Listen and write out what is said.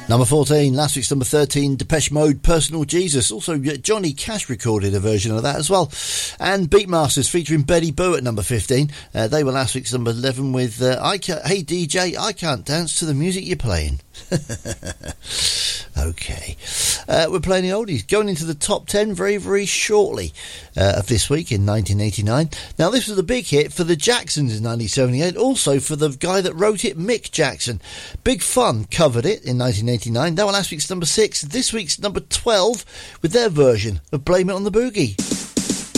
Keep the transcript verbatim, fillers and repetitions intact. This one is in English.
Number fourteen, last week's number thirteen, Depeche Mode, Personal Jesus. Also, Johnny Cash recorded a version of that as well. And Beatmasters featuring Betty Boo at number fifteen. Uh, they were last week's number eleven with uh, I Can't, Hey D J, I Can't Dance to the Music You're Playing. Okay. Uh, we're playing the oldies. Going into the top ten very, very shortly uh, of this week in nineteen eighty-nine. Now, this was a big hit for the Jacksons in nineteen seventy-eight. Also for the guy that wrote it, Mick Jackson. Big Fun covered it in nineteen eighty-nine. That was last week's number six. This week's number twelve with their version of Blame It on the Boogie.